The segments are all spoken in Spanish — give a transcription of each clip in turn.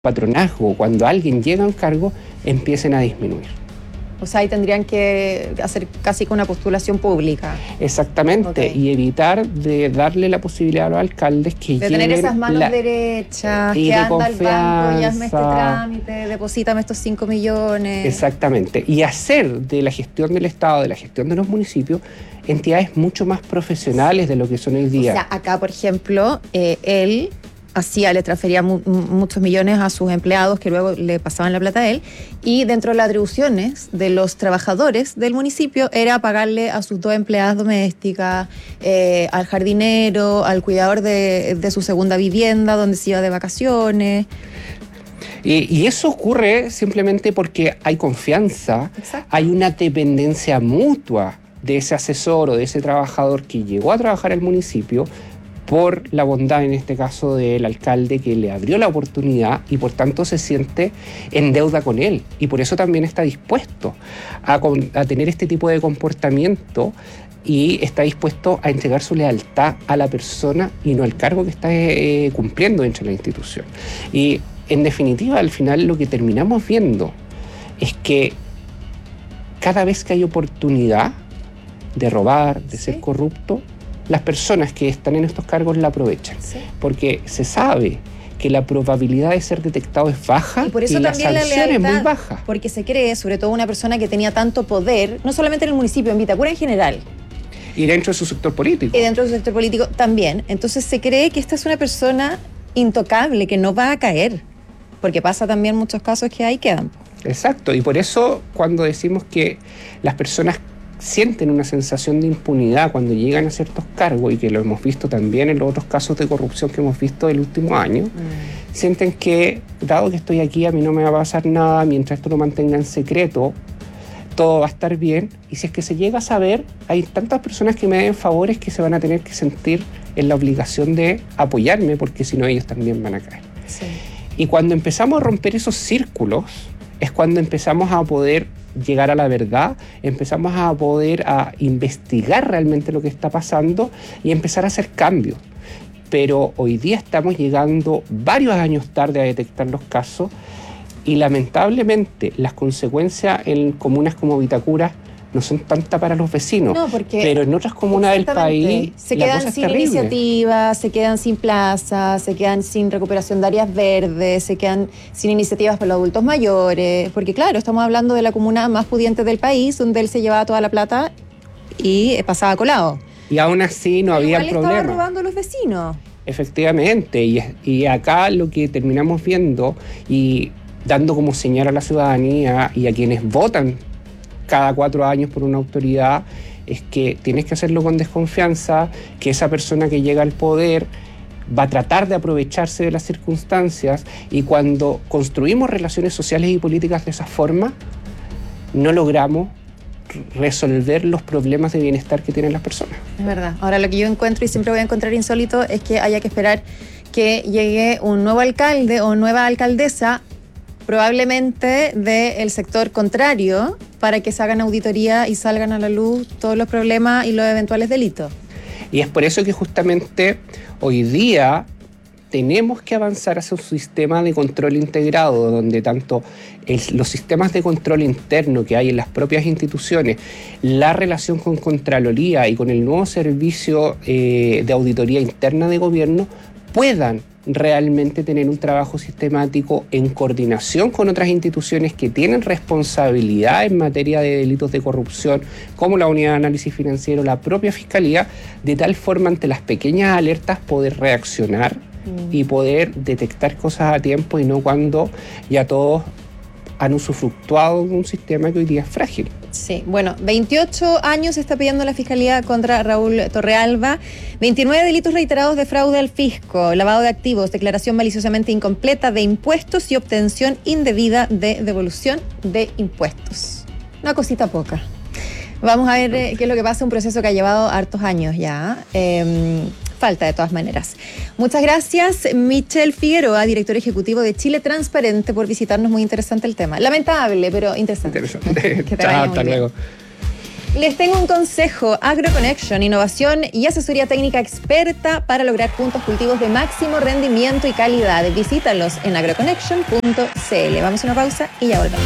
patronazgo, cuando alguien llega a un cargo, empiecen a disminuir. O sea, ahí tendrían que hacer casi que una postulación pública. Exactamente, Okay. Y evitar de darle la posibilidad a los alcaldes que de tener esas manos derechas, y que de anda al banco y hazme este confianza. trámite, deposítame estos 5 millones. Exactamente, y hacer de la gestión del Estado, de la gestión de los municipios, entidades mucho más profesionales de lo que son hoy día. O sea, acá, por ejemplo, él le transfería muchos millones a sus empleados que luego le pasaban la plata a él, y dentro de las atribuciones de los trabajadores del municipio era pagarle a sus 2 empleadas domésticas, al jardinero, al cuidador de su segunda vivienda donde se iba de vacaciones. Y eso ocurre simplemente porque hay confianza. Exacto. Hay una dependencia mutua de ese asesor o de ese trabajador que llegó a trabajar al municipio por la bondad, en este caso, del alcalde que le abrió la oportunidad y por tanto se siente en deuda con él. Y por eso también está dispuesto a tener este tipo de comportamiento y está dispuesto a entregar su lealtad a la persona y no al cargo que está cumpliendo dentro de la institución. Y en definitiva, al final lo que terminamos viendo es que cada vez que hay oportunidad de robar, de ser corrupto, las personas que están en estos cargos la aprovechan. Sí. Porque se sabe que la probabilidad de ser detectado es baja y por eso la también sanción es muy baja. Porque se cree, sobre todo una persona que tenía tanto poder, no solamente en el municipio, en Vitacura en general. Y dentro de su sector político. Y dentro de su sector político también. Entonces se cree que esta es una persona intocable, que no va a caer. Porque pasa también muchos casos que ahí quedan. Exacto, y por eso cuando decimos que las personas sienten una sensación de impunidad cuando llegan a ciertos cargos, y que lo hemos visto también en los otros casos de corrupción que hemos visto el último año, sienten que, dado que estoy aquí, a mí no me va a pasar nada, mientras esto lo mantenga en secreto, todo va a estar bien, y si es que se llega a saber, hay tantas personas que me den favores que se van a tener que sentir en la obligación de apoyarme, porque si no ellos también van a caer. Sí. Y cuando empezamos a romper esos círculos, es cuando empezamos a poder llegar a la verdad, empezamos a poder investigar realmente lo que está pasando y empezar a hacer cambios. Pero hoy día estamos llegando varios años tarde a detectar los casos y lamentablemente las consecuencias en comunas como Vitacura no son tantas para los vecinos, pero en otras comunas del país se quedan sin iniciativas, se quedan sin plazas, se quedan sin recuperación de áreas verdes, se quedan sin iniciativas para los adultos mayores, porque claro, estamos hablando de la comuna más pudiente del país, donde él se llevaba toda la plata y pasaba colado. Y aún así no había problema. Estaba robando a los vecinos. Efectivamente, y acá lo que terminamos viendo y dando como señal a la ciudadanía y a quienes votan cada 4 años por una autoridad, es que tienes que hacerlo con desconfianza, que esa persona que llega al poder va a tratar de aprovecharse de las circunstancias, y cuando construimos relaciones sociales y políticas de esa forma, no logramos resolver los problemas de bienestar que tienen las personas. Es verdad. Ahora, lo que yo encuentro y siempre voy a encontrar insólito es que haya que esperar que llegue un nuevo alcalde o nueva alcaldesa, probablemente del sector contrario, para que se hagan auditoría y salgan a la luz todos los problemas y los eventuales delitos. Y es por eso que justamente hoy día tenemos que avanzar hacia un sistema de control integrado, donde tanto los sistemas de control interno que hay en las propias instituciones, la relación con Contraloría y con el nuevo servicio de auditoría interna de gobierno puedan realmente tener un trabajo sistemático en coordinación con otras instituciones que tienen responsabilidad en materia de delitos de corrupción, como la Unidad de Análisis Financiero, la propia Fiscalía, de tal forma ante las pequeñas alertas poder reaccionar y poder detectar cosas a tiempo, y no cuando ya todos han usufructuado de un sistema que hoy día es frágil. Sí, bueno, 28 años está pidiendo la Fiscalía contra Raúl Torrealba, 29 delitos reiterados de fraude al fisco, lavado de activos, declaración maliciosamente incompleta de impuestos y obtención indebida de devolución de impuestos. Una cosita poca. Vamos a ver qué es lo que pasa, un proceso que ha llevado hartos años ya. Falta de todas maneras. Muchas gracias, Michel Figueroa, director ejecutivo de Chile Transparente, por visitarnos. Muy interesante el tema. Lamentable, pero interesante. Interesante. Chao, hasta luego. Les tengo un consejo. AgroConnection, innovación y asesoría técnica experta para lograr juntos cultivos de máximo rendimiento y calidad. Visítalos en agroconnection.cl. Vamos a una pausa y ya volvemos.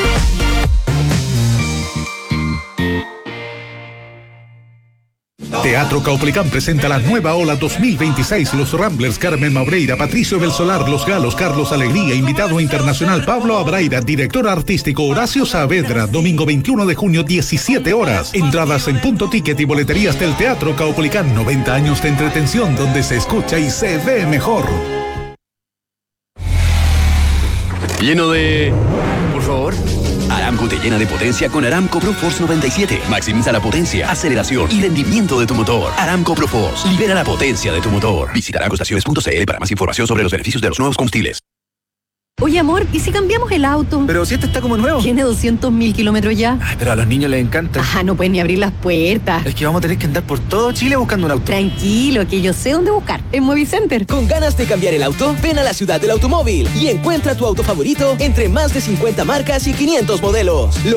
Teatro Caupolicán presenta la nueva ola 2026. Los Ramblers, Carmen Maureira, Patricio Belsolar, Los Galos, Carlos Alegría, invitado internacional Pablo Abraira, director artístico Horacio Saavedra, domingo 21 de junio, 17 horas. Entradas en Punto Ticket y boleterías del Teatro Caupolicán. 90 años de entretención donde se escucha y se ve mejor. Lleno de... Por favor. Aramco te llena de potencia con Aramco ProForce 97. Maximiza la potencia, aceleración y rendimiento de tu motor. Aramco ProForce. Libera la potencia de tu motor. Visita aramcoestaciones.cl para más información sobre los beneficios de los nuevos combustibles. Oye, amor, ¿y si cambiamos el auto? Pero si este está como nuevo. Tiene 200.000 kilómetros ya. Ay, pero a los niños les encanta. Ajá, no pueden ni abrir las puertas. Es que vamos a tener que andar por todo Chile buscando un auto. Tranquilo, que yo sé dónde buscar. En Movicenter. ¿Con ganas de cambiar el auto? Ven a la ciudad del automóvil y encuentra tu auto favorito entre más de 50 marcas y 500 modelos.